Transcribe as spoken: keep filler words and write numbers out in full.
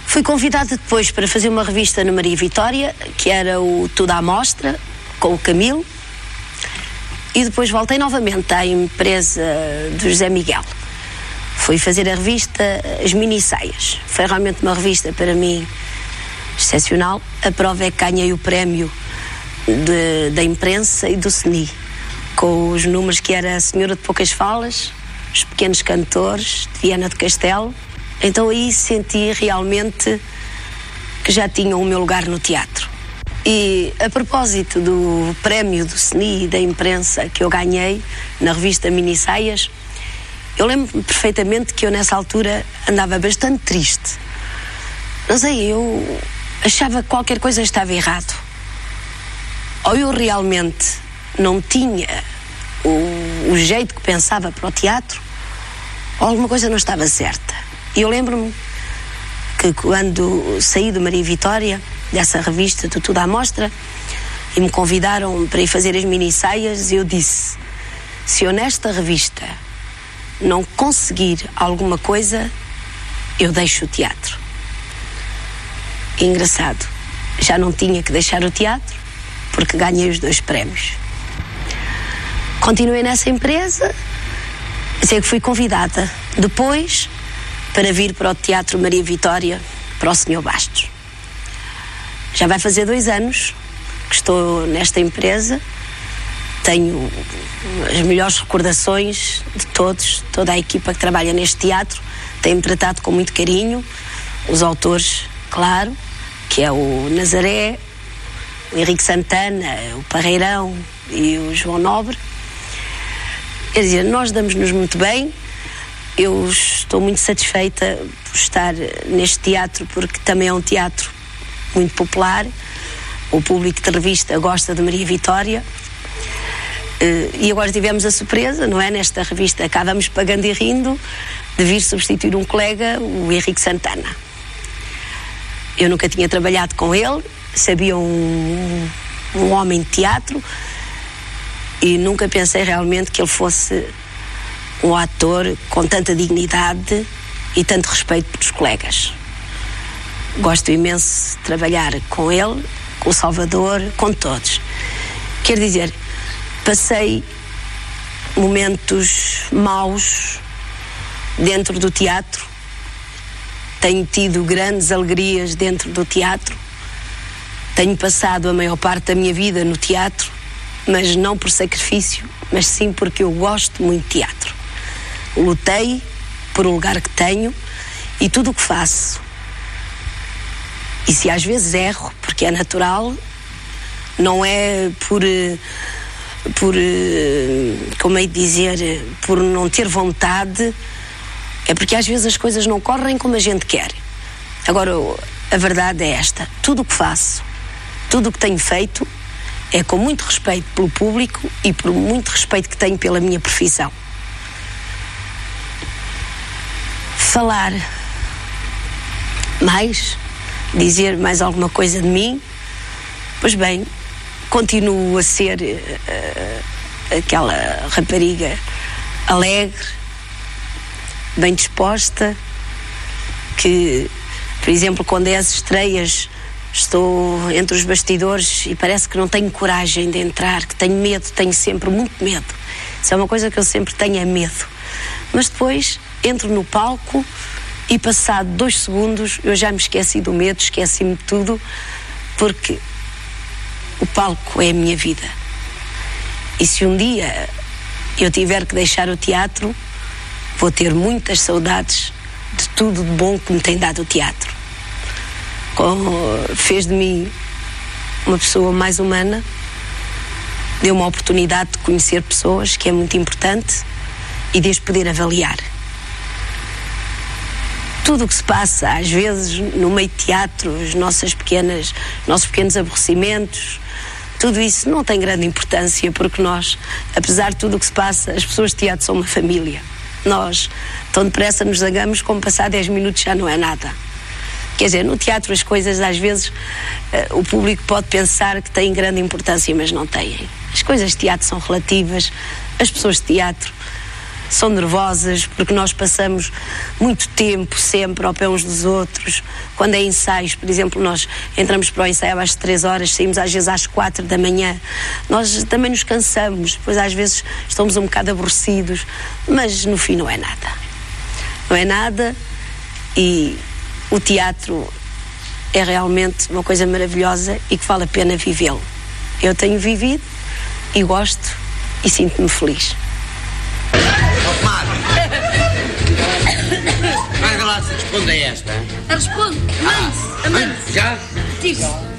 Fui convidada depois para fazer uma revista no Maria Vitória, que era o Tudo à Mostra, com o Camilo, e depois voltei novamente à empresa do José Miguel. Fui fazer a revista As Minissaias. Foi realmente uma revista para mim excepcional. A prova é que ganhei o prémio de, da imprensa e do S N I, com os números que era a Senhora de Poucas Falas, Os Pequenos Cantores, de Viana do Castelo. Então aí senti realmente que já tinha o meu lugar no teatro. E a propósito do prémio do S N I e da imprensa que eu ganhei na revista Minissaias, eu lembro-me perfeitamente que eu nessa altura andava bastante triste. Não sei, eu achava que qualquer coisa estava errado. Ou eu realmente não tinha o, o jeito que pensava para o teatro, ou alguma coisa não estava certa. E eu lembro-me que quando saí do Maria Vitória, dessa revista do Tudo à Mostra, e me convidaram para ir fazer as minissaias, eu disse: se eu nesta revista não conseguir alguma coisa, eu deixo o teatro. E engraçado, já não tinha que deixar o teatro, porque ganhei os dois prémios. Continuei nessa empresa, sei que fui convidada depois para vir para o Teatro Maria Vitória, para o senhor Bastos. Já vai fazer dois anos que estou nesta empresa, tenho as melhores recordações de todos, toda a equipa que trabalha neste teatro, tem-me tratado com muito carinho, os autores, claro, que é o Nazaré, o Henrique Santana, o Parreirão e o João Nobre. Quer dizer, nós damos-nos muito bem. Eu estou muito satisfeita por estar neste teatro, porque também é um teatro muito popular. O público de revista gosta de Maria Vitória. E agora tivemos a surpresa, não é? Nesta revista acabamos pagando e rindo de vir substituir um colega, o Henrique Santana. Eu nunca tinha trabalhado com ele, sabia um, um homem de teatro, e nunca pensei realmente que ele fosse um ator com tanta dignidade e tanto respeito pelos colegas. Gosto imenso de trabalhar com ele, com o Salvador, com todos. Quer dizer, passei momentos maus dentro do teatro, tenho tido grandes alegrias dentro do teatro, tenho passado a maior parte da minha vida no teatro, mas não por sacrifício, mas sim porque eu gosto muito de teatro. Lutei por o lugar que tenho e tudo o que faço. E se às vezes erro, porque é natural, não é por, por como é de dizer, por não ter vontade, é porque às vezes as coisas não correm como a gente quer. Agora, a verdade é esta: tudo o que faço, tudo o que tenho feito, é com muito respeito pelo público e por muito respeito que tenho pela minha profissão. Falar mais, dizer mais alguma coisa de mim, pois bem, continuo a ser uh, aquela rapariga alegre, bem disposta, que, por exemplo, quando é as estreias, estou entre os bastidores e parece que não tenho coragem de entrar, que tenho medo, tenho sempre muito medo. Isso é uma coisa que eu sempre tenho, é medo. Mas depois entro no palco e passado dois segundos eu já me esqueci do medo, esqueci-me de tudo, porque o palco é a minha vida. E se um dia eu tiver que deixar o teatro, vou ter muitas saudades de tudo de bom que me tem dado o teatro. Como fez de mim uma pessoa mais humana, deu uma oportunidade de conhecer pessoas, que é muito importante, e de as poder avaliar. Tudo o que se passa, às vezes, no meio de teatro, as nossas pequenas, nossos pequenos aborrecimentos, tudo isso não tem grande importância, porque nós, apesar de tudo o que se passa, as pessoas de teatro são uma família. Nós, tão depressa nos zangamos, como passar dez minutos já não é nada. Quer dizer, no teatro as coisas, às vezes, uh, o público pode pensar que têm grande importância, mas não têm. As coisas de teatro são relativas, as pessoas de teatro são nervosas, porque nós passamos muito tempo sempre ao pé uns dos outros. Quando é ensaios, por exemplo, nós entramos para o ensaio às três horas, saímos às vezes às quatro da manhã. Nós também nos cansamos, depois às vezes estamos um bocado aborrecidos, mas no fim não é nada. Não é nada, e o teatro é realmente uma coisa maravilhosa e que vale a pena vivê-lo. Eu tenho vivido e gosto e sinto-me feliz. Mas lá se responde a esta. Responde. Amante. Amante. Já? Tipo.